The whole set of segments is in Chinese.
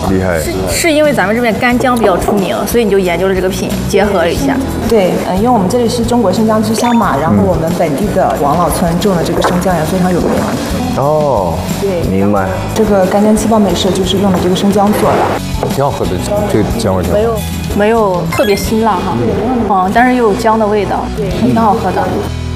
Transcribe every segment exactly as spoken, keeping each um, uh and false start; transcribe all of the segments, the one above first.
厉害。 是是因为咱们这边干姜比较出名，所以你就研究了这个品，结合了一下。 对，嗯，因为我们这里是中国生姜之乡嘛，然后我们本地的王老村种的这个生姜也非常有名。 哦， 对， 明白。 这个干姜七宝美式就是用的这个生姜做的， 挺好喝的，这个姜味挺好。 没有没有特别辛辣哈，嗯，但是又有姜的味道，对，挺好喝的。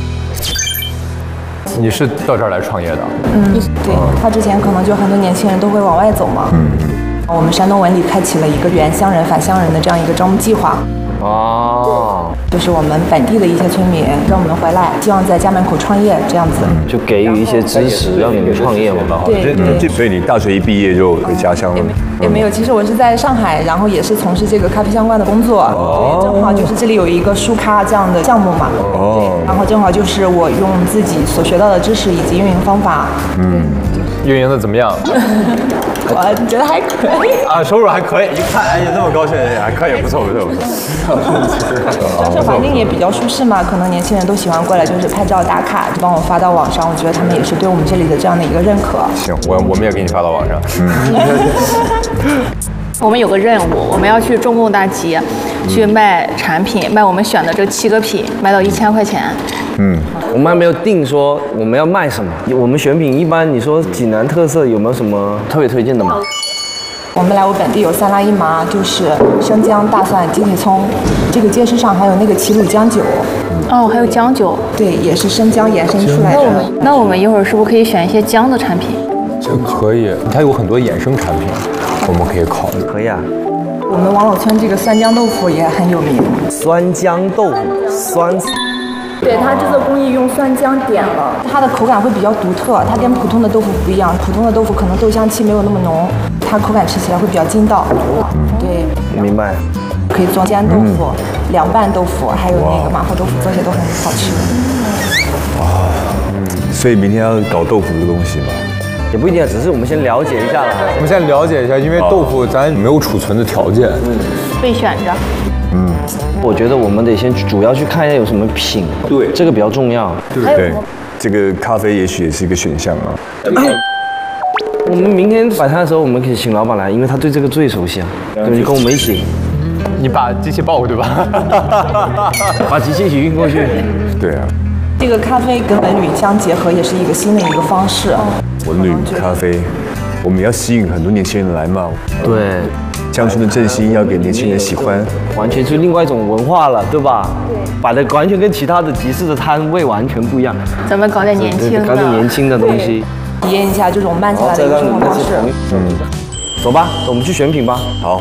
你是到这儿来创业的？ 嗯，对，他之前可能就很多年轻人都会往外走嘛。嗯，我们山东文理开启了一个原乡人返乡人的这样一个招募计划。 哦， 就是我们本地的一些村民让我们回来，希望在家门口创业这样子， 就给予一些支持，让你们创业嘛。 对对。 所以你大学一毕业就回家乡了？ 也没有，其实我是在上海，然后也是从事这个咖啡相关的工作。哦。正好就是这里有一个书咖这样的项目嘛。哦。然后正好就是我用自己所学到的知识以及运营方法。 嗯。运营的怎么样？ 我觉得还可以啊，收入还可以。一看，哎呀，那么高兴，还可以，不错，不错，不错。 销售环境也比较舒适嘛，可能年轻人都喜欢过来，就是拍照打卡，帮我发到网上。我觉得他们也是对我们这里的这样的一个认可。 行，我我们也给你发到网上。嗯。 我们有个任务，我们要去中共大集，去卖产品，卖我们选的这七个品，卖到一千块钱。 嗯，我们还没有定说我们要卖什么。我们选品一般，你说济南特色有没有什么特别推荐的吗？ 我们来我本地有三辣一麻，就是生姜、大蒜、鸡腿葱。这个街市上还有那个齐鲁姜酒。 哦，还有姜酒。 对，也是生姜延伸出来的。 那我们那我们一会儿是不是可以选一些姜的产品？ 这可以，它有很多衍生产品，我们可以考虑。 可以啊。 我们王老村这个酸姜豆腐也很有名。 酸姜豆腐，酸。 对，它制作工艺用酸姜点了，它的口感会比较独特，它跟普通的豆腐不一样。普通的豆腐可能豆香气没有那么浓，它口感吃起来会比较筋道。对， 明白。 可以做煎豆腐、嗯、凉拌豆腐，还有那个麻婆豆腐，这些都很好吃。 哇，所以明天要搞豆腐这个东西吗？ 也不一定，只是我们先了解一下了。 我们先了解一下，因为豆腐咱没有储存的条件， 嗯，备选着。 嗯，我觉得我们得先主要去看一下有什么品， 对， 这个比较重要。 对对，这个咖啡也许也是一个选项啊。 我们明天摆摊的时候，我们可以请老板来，因为他对这个最熟悉啊。对，你跟我们一起。 你把机器抱过去吧。 把机器一起运过去。 对啊。 这个咖啡跟文旅相结合，也是一个新的一个方式。 文旅咖啡，我们要吸引很多年轻人来嘛。 对。 乡村的振兴要给年轻人喜欢， 完全是另外一种文化了，对吧？对，摆的完全跟其他的集市的摊位完全不一样。 咱们搞点年轻的， 搞点年轻的东西， 体验一下这种慢下来的一个生活方式。 嗯，走吧，我们去选品吧。 好。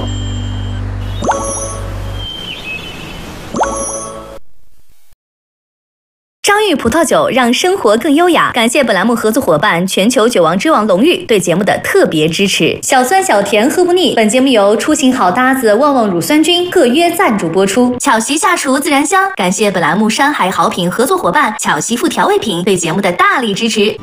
张裕葡萄酒让生活更优雅。感谢本栏目合作伙伴全球酒王之王龙裕对节目的特别支持。小酸小甜喝不腻。本节目由出行好搭子旺旺乳酸菌特约赞助播出。巧媳下厨自然香。感谢本栏目山海好品合作伙伴巧媳妇调味品对节目的大力支持。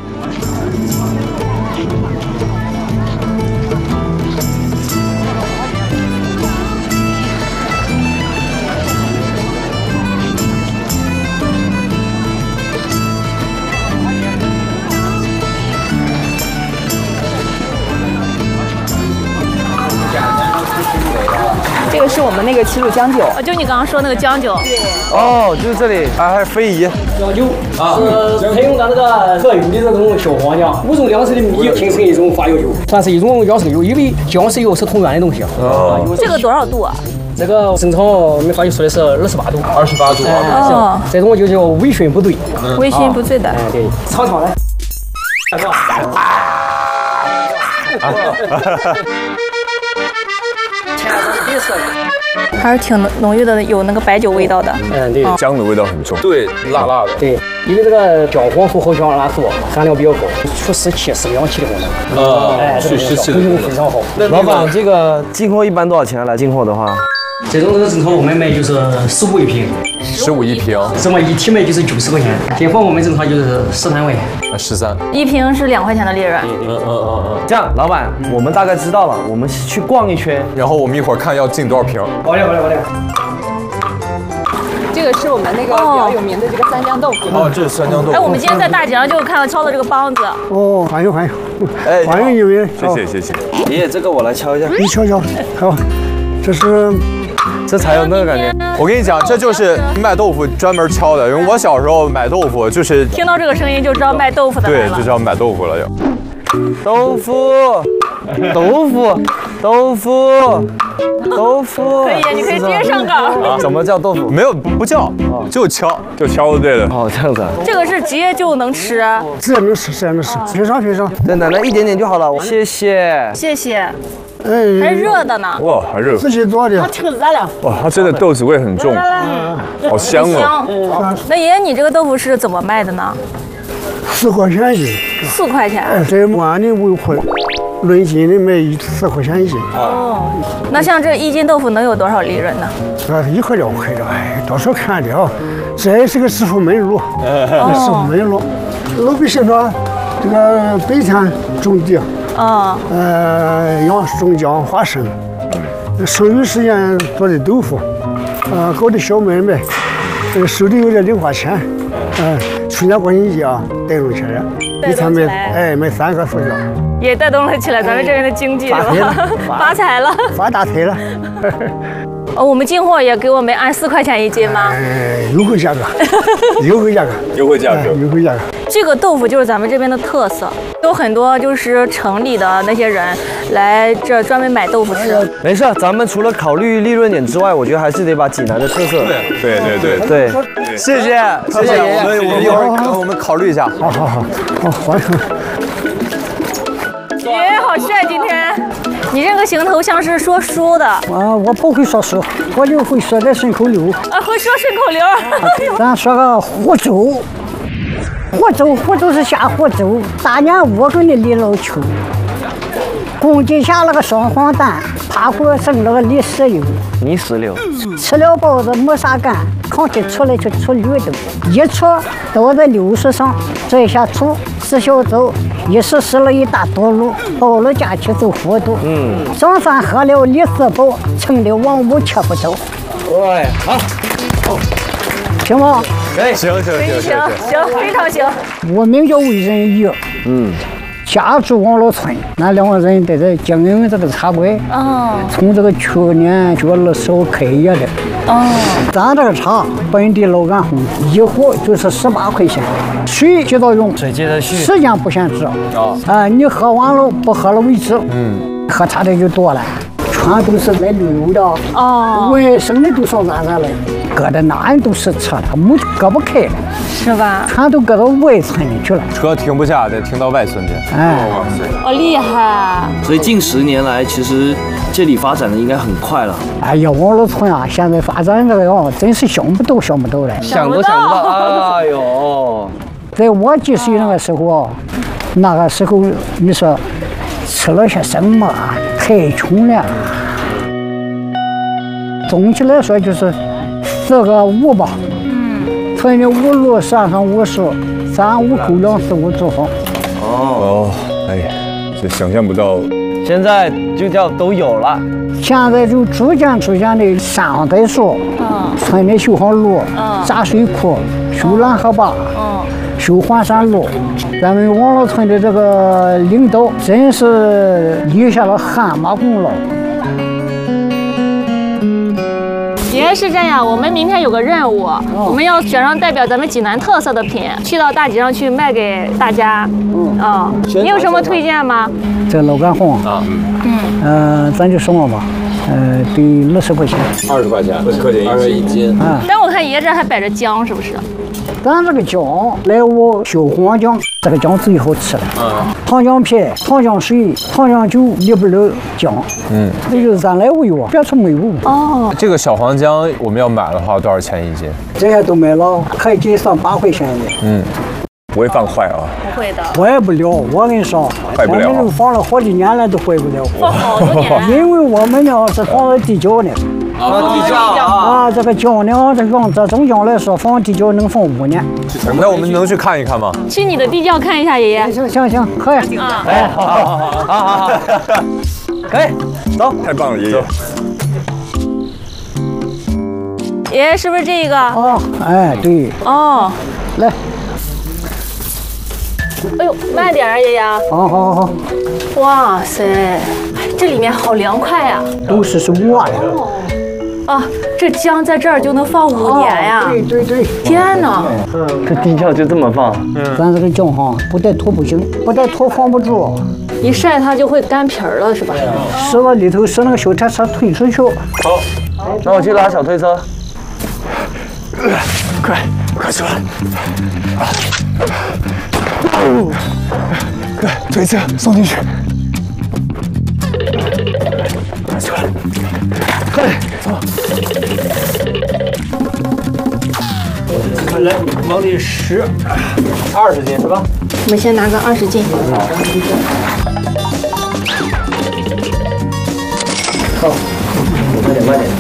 这个是我们那个齐鲁姜酒， 就你刚刚说那个姜酒。 对。 哦，就是这里，啊，还有非遗。 姜酒啊，是采用咱这个特有的这种小黄姜，五种粮食的米形成一种发酵酒，算是一种养生油，因为姜是有是同源的东西。 哦。这个多少度啊？ 这个正常我们发酵出来是二十八度。 二十八度啊。 哦。这种就叫微醺不醉。 微醺不醉的。 哎，对，尝尝来。 还是挺浓郁的，有那个白酒味道的。 嗯，对， 姜的味道很重，对，辣辣的。 对，因为这个姜黄素和姜辣素含量比较高，除湿气、是阳气的功能。 啊，哎，去湿气的功能非常好。 老板，这个进货一般多少钱？来进货的话？ 这种这个正常我们卖就是十五一瓶， 十五一瓶， 这么一提卖就是九十块钱，电房我们正常就是十三块钱， 啊十三， 一瓶是两块钱的利润。 嗯嗯嗯嗯。 这样，老板，我们大概知道了，我们去逛一圈， 然后我们一会儿看要进多少瓶。 好嘞好嘞好嘞。 这这个是我们那个比较有名的这个三江豆腐。 哦，这是三江豆腐。 哎，我们今天在大集上就看到敲的这个梆子。 哦，欢迎欢迎， 哎， 欢迎你们。 谢谢谢谢。 爷爷，这个我来敲一下， 你瞧瞧，好，这是这才有那个感觉。 我跟你讲，这就是卖豆腐专门敲的，因为我小时候买豆腐就是听到这个声音就知道卖豆腐的来对， 了。 就知道买豆腐了就。 豆腐，豆腐，豆腐，豆腐。 可以，你可以接上岗。 怎么叫豆腐？ 没有不叫，就敲，就敲就对了。 哦，这样子啊。 这个是直接就能吃。 自然的吃，自然的吃，品尝品尝。 对，奶奶一点点就好了，谢谢。 谢谢， 哎， 还热的呢。 哇，还热。 自己做的。 哇，它真的豆子味很重，好香哦。 香。那爷爷，你这个豆腐是怎么卖的呢？ 四块钱一斤。 四块钱。 哎，在万里维护，论斤的卖一四块钱一斤。 哦。那像这一斤豆腐能有多少利润呢？ 这一块两块的，哎，到时候看的啊。这也是个师傅门路，师傅门路。老百姓说，这个白天种地， 嗯。 呃，养种姜、花生，剩余时间做的豆腐，呃，搞的小买卖，呃，手里有点零花钱，呃，春节国庆节啊，带动起来，一天卖，哎，卖三个塑胶， 也带动了起来咱们这边的经济，是吧？发财了， 发大财了。 哦，我们进货也给我们按四块钱一斤吗？ 哎，优惠价格，优惠价格， 优惠价格， 优惠价格。 这个豆腐就是咱们这边的特色，有很多就是城里的那些人来这专门买豆腐吃。 没事，咱们除了考虑利润点之外，我觉得还是得把济南的特色。 对对对对，谢谢谢谢爷爷。 我们我们一会儿我们考虑一下。 好好好，好，欢迎。 爷爷好帅，今天你这个行头像是说书的。 啊，我不会说书，我就会说点顺口溜。 啊，会说顺口溜。 咱说个湖州，湖州湖州是下湖州，大年五更的李老秋，公鸡下了个双黄蛋，趴锅生了个李石油。 泥石榴， 吃了包子没啥干，扛起出来就出绿豆，一出倒在六十上，这下出四小走，一时拾了一大多路，包了家去走糊涂。嗯，上山喝了李四宝，撑的王五吃不着。 对，好， 行吗？ 可以， 行行行行行，非常行。 我名叫魏仁义， 嗯， 家住王老村，俺两个人在这经营这个茶馆。 哦。 从这个去年九月二十号开业的。 哦。 咱这个茶本地老干红，一壶就是十八块钱，水接着用， 水接着续， 时间不限制。哦。啊，你喝完了不喝了为止。嗯。喝茶的就多了，全都是来旅游的。哦。外省的都上咱这来，搁的哪都是车了，没搁不开了。 是吧？ 全都搁到外村里去了， 车停不下，得停到外村去。 哎， 哦，厉害！ 所以近十年来，其实这里发展的应该很快了。 哎呀，王老村啊，现在发展这个样，真是想不到，想不到了， 想都想不到。哎呦， 在我几岁那个时候啊，那个时候你说吃了些什么？太穷了。总体来说就是四个五吧。村里五路，山上五十，三五口粮食五住房。 哦，哎呀，这想象不到。 现在就叫都有了。 现在就逐渐逐渐的山上栽树，嗯，村里修好路，嗯，扎水库，修拦河坝，嗯，修环山路。咱们王老村的这个领导真是立下了汗马功劳。 爷爷是这样，我们明天有个任务，哦、我们要选上代表咱们济南特色的品，去到大集上去卖给大家。嗯啊，哦、你有什么推荐吗？ 这老干红啊，嗯，呃，咱就说嘛吧，呃，得二十块钱。 二十块钱，二十块钱二十一斤。 啊， 但我看爷爷这还摆着姜，是不是？ 咱这个姜来我小黄姜，这个姜最好吃了。嗯，糖浆皮、糖浆水、糖浆酒离不了姜。嗯，这就是咱来无有啊，别处没有。 哦， 这个小黄姜我们要买的话，多少钱一斤？ 这些都买了，可以给上八块钱的。 嗯，不会放坏啊？ 不会的， 坏不了。我跟你说， 坏不了。 我们放了好几年了都坏不了。 放好多年。 因为我们呢是放在地窖呢。 啊，地窖啊，这个姜呢，这用这种姜来说，放地窖能放五年。 那我们能去看一看吗？ 去你的地窖看一下，爷爷。 行行行，可以。 啊， 哎，好好好好好好，可以，走， 太棒了，爷爷。 爷爷是不是这个？ 哦，哎，对， 哦， 来， 哎呦，慢点啊，爷爷。 好好好， 哇塞，这里面好凉快呀！ 都是是瓦的。 啊，这姜在这儿就能放五年呀！ 对对对， 天哪！ 这地窖就这么放？ 咱这个姜哈，不带脱不行，不带脱放不住， 一晒它就会干皮儿了，是吧？ 使了里头使那个小推车推出去。 好，那我去拉小推车。 快快出来！快推车送进去！快出来！快走！ 来，往里十、二十斤是吧？ 我们先拿个二十斤。 好，慢点慢点，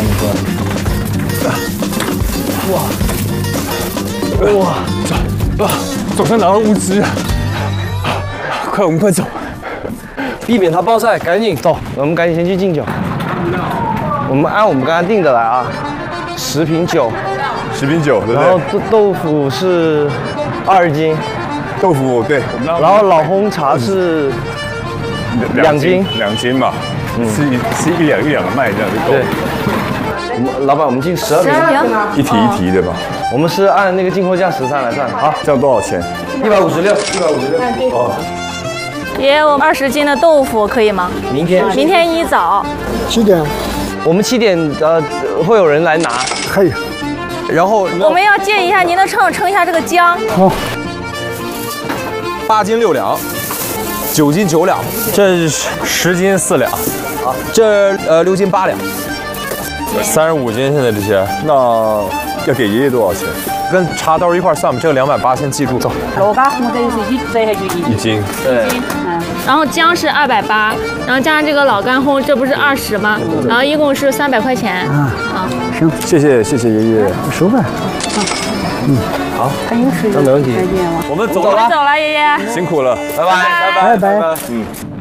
哇哇，走啊！手上拿了物资啊！快，我们快走！ 避免他暴晒，赶紧走，我们赶紧先去敬酒。我们按我们刚刚定的来啊，十瓶酒， 十瓶酒，对不然后对？ 豆豆腐是二斤， 豆腐对， 然后老红茶是两斤， 两斤嘛，吃一吃一两一两个麦这样就够对了。。 我们老板，我们进十二瓶， 一提一提对吧？ 我们是按那个进货价十三来算。好， 这样多少钱？ 一百五十六，一百五十六。哦， 爷爷，我们二十斤的豆腐可以吗？ 明天明天一早。 几点？ 我们七点呃会有人来拿， 可以。 然后我们要借一下您的秤，称一下这个姜。 好， 八斤六两，九斤九两，这是十斤四两，这呃六斤八两，三十五斤现在这些， 那要给爷爷多少钱？ 跟茶刀一块算吧，这个两百八先记住，走。 老干红的是一这还就一一斤， 对， 然后姜是二百八，然后加上这个老干烘，这不是二十吗？然后一共是三百块钱。 啊， 啊， 行， 谢谢谢谢爷爷。 收吧。 好， 还有时那没问题。 我们走我们了， 走了，爷爷。 辛苦了，拜拜拜拜。 嗯。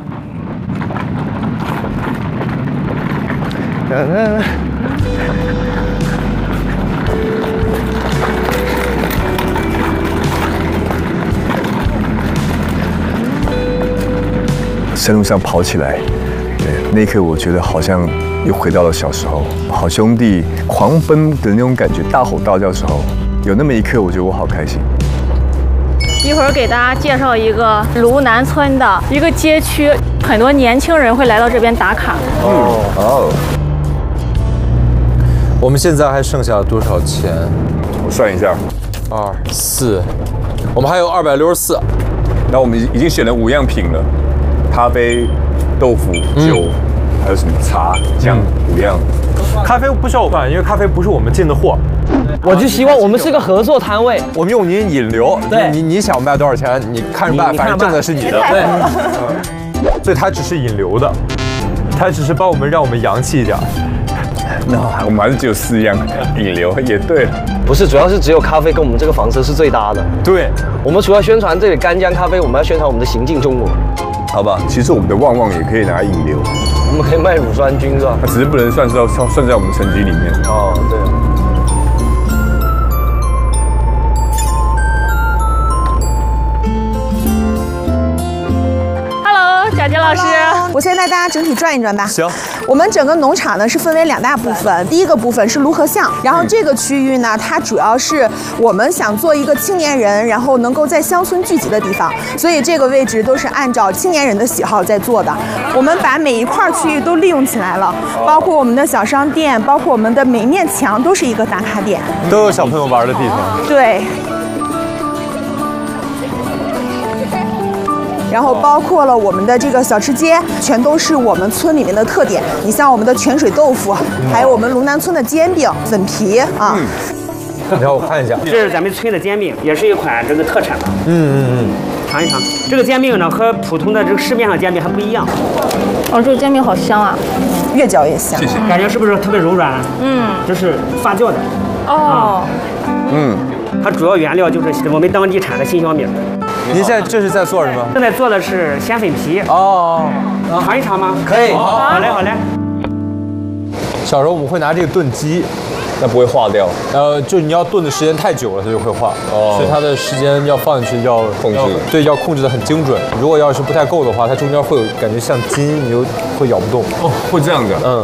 山路上跑起来，对，那一刻我觉得好像又回到了小时候，好兄弟狂奔的那种感觉，大吼大叫的时候，有那么一刻，我觉得我好开心。 一会儿给大家介绍一个芦南村的一个街区，很多年轻人会来到这边打卡。 哦哦， 我们现在还剩下多少钱？ 我算一下， 二四，我们还有二百六十四。 那我们已经选了五样品了，咖啡、豆腐、酒，还有什么茶、姜，五样。 咖啡不需要我办，因为咖啡不是我们进的货。 我就希望我们是个合作摊位， 我们用您引流， 对你你想卖多少钱，你看着办，反正挣的是你的。 对， 所以它只是引流的，它只是帮我们让我们洋气一点。 那我们还是只有四样引流，也对了。 不是，主要是只有咖啡跟我们这个房车是最搭的。 对， 我们除了宣传这里干姜咖啡，我们要宣传我们的行进中国。 好吧，其实我们的旺旺也可以拿来引流， 我们可以卖乳酸菌是吧？ 它只是不能算到算在我们成绩里面。 哦，对。 小杰老师， 我先带大家整体转一转吧。 行， 我们整个农场呢是分为两大部分，第一个部分是卢河巷，然后这个区域呢，它主要是我们想做一个青年人，然后能够在乡村聚集的地方，所以这个位置都是按照青年人的喜好在做的。我们把每一块区域都利用起来了，包括我们的小商店，包括我们的每一面墙都是一个打卡点， 都有小朋友玩的地方。 对。 然后包括了我们的这个小吃街，全都是我们村里面的特点。你像我们的泉水豆腐，还有我们龙南村的煎饼、粉皮啊。 你让我看一下， 这是咱们村的煎饼，也是一款这个特产吧。 嗯嗯嗯， 尝一尝。这个煎饼呢和普通的这个市面上煎饼还不一样。 哦，这个煎饼好香啊， 越嚼越香。 谢谢。 感觉是不是特别柔软？嗯，这是发酵的。 哦。 嗯， 它主要原料就是我们当地产的新小米。 您现在这是在做什么？ 正在做的是鲜粉皮哦， 尝一尝吗？ 可以。 好嘞，好嘞。 小时候我们会拿这个炖鸡， 那不会化掉。 呃，就你要炖的时间太久了，它就会化。哦，所以它的时间要放进去要控制， 对，要控制的很精准。如果要是不太够的话，它中间会有感觉像筋，你又会咬不动。 哦，会这样子。 嗯。